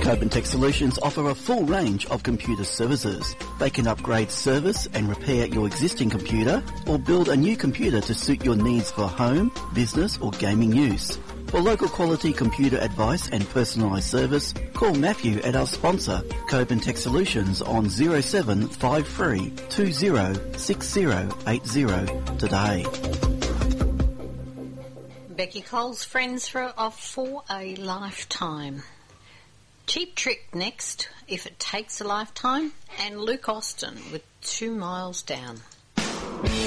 Coben Tech Solutions offer a full range of computer services. They can upgrade, service and repair your existing computer or build a new computer to suit your needs for home, business or gaming use. For local quality computer advice and personalised service, call Matthew at our sponsor, Coben Tech Solutions on 0753 206080 today. Becky Cole's Friends for a Lifetime. Cheap Trick next, If It Takes a Lifetime, and Luke Austin with 2 Miles Down.